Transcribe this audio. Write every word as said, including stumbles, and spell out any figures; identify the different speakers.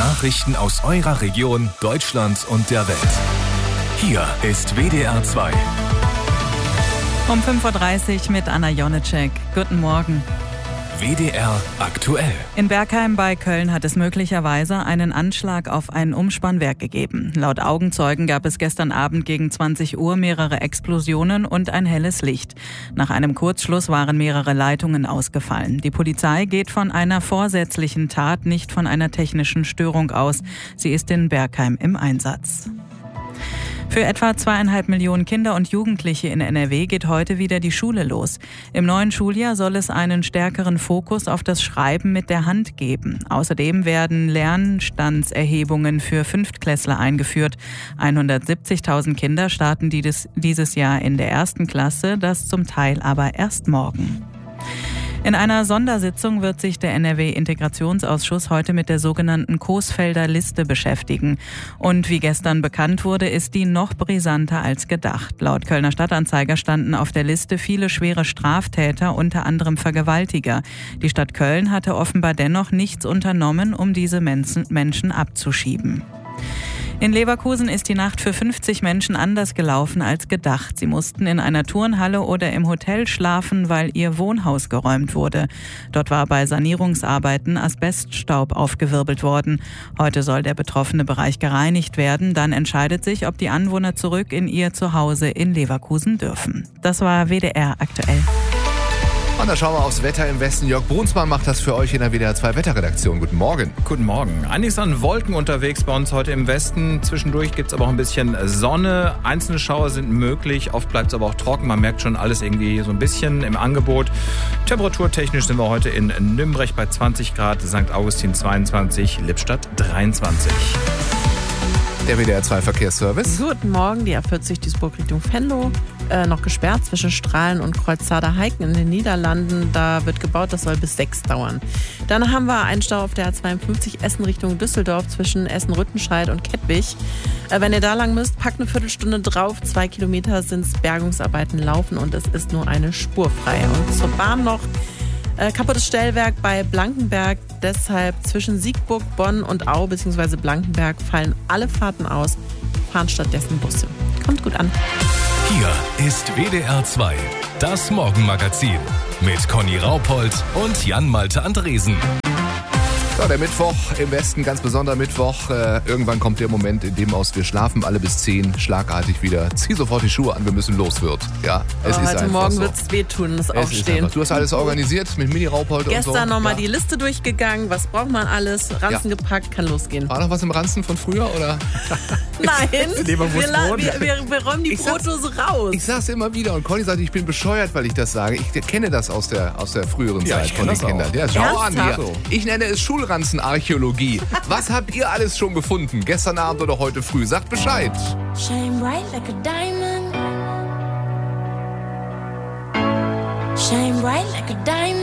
Speaker 1: Nachrichten aus eurer Region, Deutschland und der Welt. Hier ist W D R zwei.
Speaker 2: Um fünf Uhr dreißig mit Anna Jonitschek. Guten Morgen.
Speaker 1: W D R aktuell.
Speaker 2: In Bergheim bei Köln hat es möglicherweise einen Anschlag auf ein Umspannwerk gegeben. Laut Augenzeugen gab es gestern Abend gegen zwanzig Uhr mehrere Explosionen und ein helles Licht. Nach einem Kurzschluss waren mehrere Leitungen ausgefallen. Die Polizei geht von einer vorsätzlichen Tat, nicht von einer technischen Störung aus. Sie ist in Bergheim im Einsatz. Für etwa zweieinhalb Millionen Kinder und Jugendliche in N R W geht heute wieder die Schule los. Im neuen Schuljahr soll es einen stärkeren Fokus auf das Schreiben mit der Hand geben. Außerdem werden Lernstandserhebungen für Fünftklässler eingeführt. hundertsiebzigtausend Kinder starten dieses Jahr in der ersten Klasse, das zum Teil aber erst morgen. In einer Sondersitzung wird sich der N R W-Integrationsausschuss heute mit der sogenannten Coesfelder Liste beschäftigen. Und wie gestern bekannt wurde, ist die noch brisanter als gedacht. Laut Kölner Stadtanzeiger standen auf der Liste viele schwere Straftäter, unter anderem Vergewaltiger. Die Stadt Köln hatte offenbar dennoch nichts unternommen, um diese Menschen abzuschieben. In Leverkusen ist die Nacht für fünfzig Menschen anders gelaufen als gedacht. Sie mussten in einer Turnhalle oder im Hotel schlafen, weil ihr Wohnhaus geräumt wurde. Dort war bei Sanierungsarbeiten Asbeststaub aufgewirbelt worden. Heute soll der betroffene Bereich gereinigt werden. Dann entscheidet sich, ob die Anwohner zurück in ihr Zuhause in Leverkusen dürfen. Das war W D R aktuell.
Speaker 3: Und dann schauen wir aufs Wetter im Westen. Jörg Brunsmann macht das für euch in der W D R zwei Wetterredaktion. Guten Morgen.
Speaker 4: Guten Morgen. Einiges an Wolken unterwegs bei uns heute im Westen. Zwischendurch gibt es aber auch ein bisschen Sonne. Einzelne Schauer sind möglich. Oft bleibt es aber auch trocken. Man merkt schon alles irgendwie so ein bisschen im Angebot. Temperaturtechnisch sind wir heute in Nürnberg bei zwanzig Grad, Sankt Augustin zweiundzwanzig, Lippstadt dreiundzwanzig.
Speaker 3: Der W D R zwei Verkehrsservice.
Speaker 5: Guten Morgen, die A vierzig Duisburg Richtung Venlo. Äh, noch gesperrt zwischen Strahlen und Kreuzzader-Heiken in den Niederlanden. Da wird gebaut, das soll bis sechs dauern. Dann haben wir einen Stau auf der A zweiundfünfzig Essen Richtung Düsseldorf zwischen Essen-Rüttenscheid und Kettwig. Äh, wenn ihr da lang müsst, packt eine Viertelstunde drauf. Zwei Kilometer sind Bergungsarbeiten laufen und es ist nur eine Spur frei. Und zur Bahn noch. Äh, kaputtes Stellwerk bei Blankenberg, deshalb zwischen Siegburg, Bonn und Au bzw. Blankenberg fallen alle Fahrten aus, fahren stattdessen Busse. Kommt gut an.
Speaker 1: Hier ist W D R zwei, das Morgenmagazin mit Conny Raupold und Jan-Malte Andresen.
Speaker 3: So, der Mittwoch im Westen, ganz besonderer Mittwoch. Äh, irgendwann kommt der Moment, in dem aus wir schlafen alle bis zehn, schlagartig wieder. Zieh sofort die Schuhe an, wir müssen los wird. Ja, es
Speaker 5: oh,
Speaker 3: ist
Speaker 5: heute
Speaker 3: einfach
Speaker 5: Morgen
Speaker 3: so.
Speaker 5: wird es wehtun, das
Speaker 3: Es
Speaker 5: Aufstehen.
Speaker 3: Du hast alles organisiert mit Mini-Raupold und so.
Speaker 5: Gestern nochmal
Speaker 3: ja.
Speaker 5: die Liste durchgegangen, was braucht man alles, Ranzen ja. gepackt, kann losgehen.
Speaker 3: War noch was im Ranzen von früher, oder?
Speaker 5: Nein, wir, la- wir, wir, wir räumen die
Speaker 3: Ich
Speaker 5: Brotdose raus.
Speaker 3: Ich sag's immer wieder und Conny sagt, ich bin bescheuert, weil ich das sage. Ich kenne das aus der, aus der früheren
Speaker 4: Ja,
Speaker 3: Zeit
Speaker 4: ich
Speaker 3: von
Speaker 4: kenn
Speaker 3: den
Speaker 4: das
Speaker 3: Kindern.
Speaker 4: auch.
Speaker 3: Ja, schau an
Speaker 5: Ernsthaft?
Speaker 3: hier. Ich nenne es Schulranzenarchäologie. Was habt ihr alles schon gefunden? Gestern Abend oder heute früh? Sagt Bescheid.
Speaker 6: Shine bright like a diamond. Shine bright like a diamond.